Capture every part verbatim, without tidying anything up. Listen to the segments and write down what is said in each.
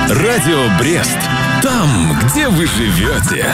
Радио Брест. Там, где вы живете.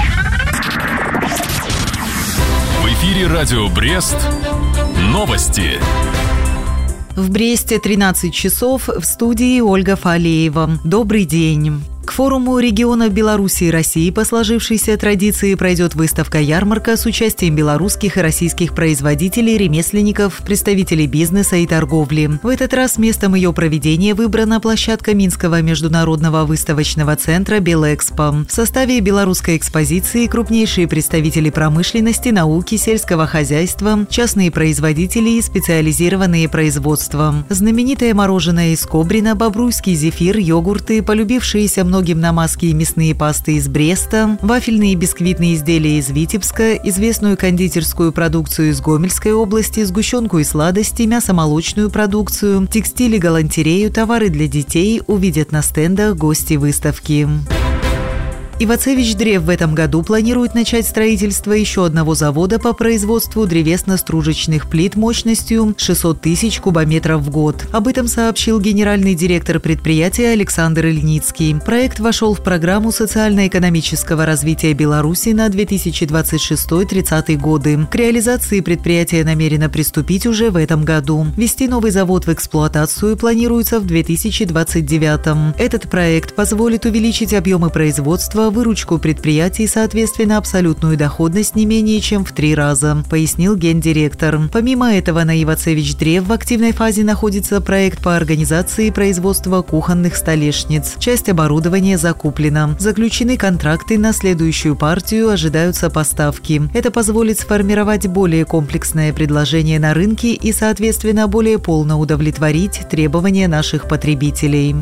В эфире Радио Брест. Новости. В Бресте тринадцать часов, в студии Ольга Фалеева. Добрый день. К форуму регионов Беларуси и России по сложившейся традиции пройдет выставка-ярмарка с участием белорусских и российских производителей, ремесленников, представителей бизнеса и торговли. В этот раз местом ее проведения выбрана площадка Минского международного выставочного центра «Белэкспо». В составе белорусской экспозиции крупнейшие представители промышленности, науки, сельского хозяйства, частные производители и специализированные производства. Знаменитое мороженое из Кобрина, бобруйский зефир, йогурты, полюбившиеся многим многим намазки и мясные пасты из Бреста, вафельные и бисквитные изделия из Витебска, известную кондитерскую продукцию из Гомельской области, сгущенку и сладости, мясо-молочную продукцию, текстиль и галантерею, товары для детей увидят на стендах гости выставки. Ивацевич Древ в этом году планирует начать строительство еще одного завода по производству древесно-стружечных плит мощностью шестьсот тысяч кубометров в год. Об этом сообщил генеральный директор предприятия Александр Ильницкий. Проект вошел в программу социально-экономического развития Беларуси на две тысячи двадцать шестой — тридцатый годы. К реализации предприятие намерено приступить уже в этом году. Ввести новый завод в эксплуатацию планируется в две тысячи двадцать девятом. Этот проект позволит увеличить объемы производства, выручку предприятий, соответственно, абсолютную доходность не менее чем в три раза, пояснил гендиректор. Помимо этого, на Ивацевич Древ в активной фазе находится проект по организации производства кухонных столешниц. Часть оборудования закуплена. Заключены контракты на следующую партию, ожидаются поставки. Это позволит сформировать более комплексное предложение на рынке и, соответственно, более полно удовлетворить требования наших потребителей.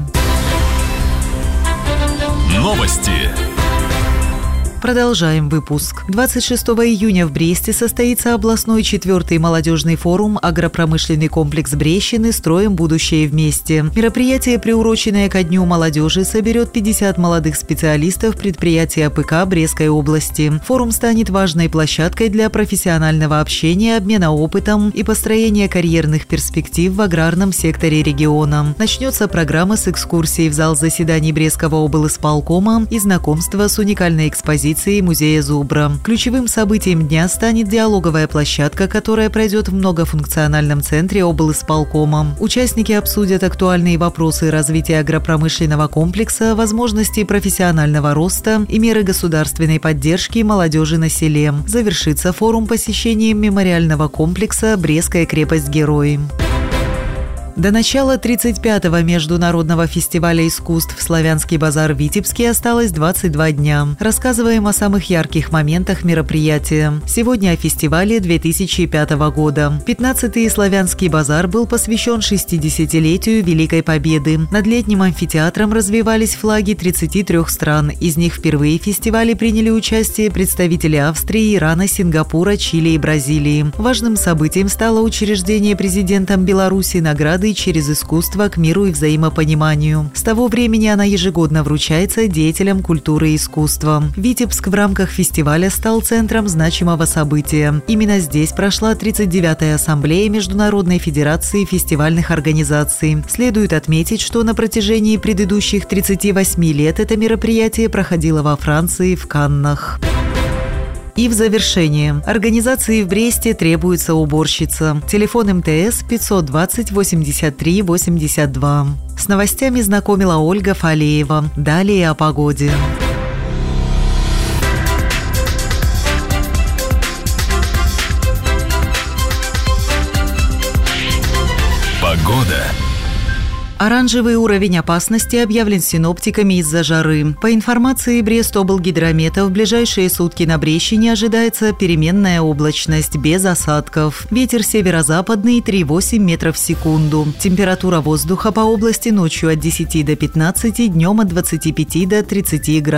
Новости. Продолжаем выпуск. двадцать шестого июня в Бресте состоится областной четвертый молодежный форум «Агропромышленный комплекс Брещины. Строим будущее вместе». Мероприятие, приуроченное ко Дню молодежи, соберет пятьдесят молодых специалистов предприятия АПК Брестской области. Форум станет важной площадкой для профессионального общения, обмена опытом и построения карьерных перспектив в аграрном секторе региона. Начнется программа с экскурсией в зал заседаний Брестского облисполкома и знакомства с уникальной экспозицией музея Зубра. Ключевым событием дня станет диалоговая площадка, которая пройдет в многофункциональном центре облисполкома. Участники обсудят актуальные вопросы развития агропромышленного комплекса, возможности профессионального роста и меры государственной поддержки молодежи на селе. Завершится форум посещением мемориального комплекса «Брестская крепость-герой». До начала тридцать пятого международного фестиваля искусств «Славянский базар» в Витебске осталось двадцать два дня. Рассказываем о самых ярких моментах мероприятия. Сегодня о фестивале две тысячи пятого года. пятнадцатый Славянский базар был посвящен шестидесятилетию Великой Победы. Над летним амфитеатром развивались флаги тридцати трёх стран. Из них впервые в фестивале приняли участие представители Австрии, Ирана, Сингапура, Чили и Бразилии. Важным событием стало учреждение президентом Беларуси награды через искусство к миру и взаимопониманию. С того времени она ежегодно вручается деятелям культуры и искусства. Витебск в рамках фестиваля стал центром значимого события. Именно здесь прошла тридцать девятая ассамблея Международной федерации фестивальных организаций. Следует отметить, что на протяжении предыдущих тридцати восьми лет это мероприятие проходило во Франции в Каннах. И в завершение. Организации в Бресте требуется уборщица. Телефон эм тэ эс пятьсот двадцать восемьдесят три восемьдесят два. С новостями знакомила Ольга Фалеева. Далее о погоде. Погода. Оранжевый уровень опасности объявлен синоптиками из-за жары. По информации Брестоблгидромета, в ближайшие сутки на Брещине ожидается переменная облачность без осадков. Ветер северо-западный три целых восемь десятых метров в секунду. Температура воздуха по области ночью от десяти до пятнадцати, днем от двадцати пяти до тридцати градусов.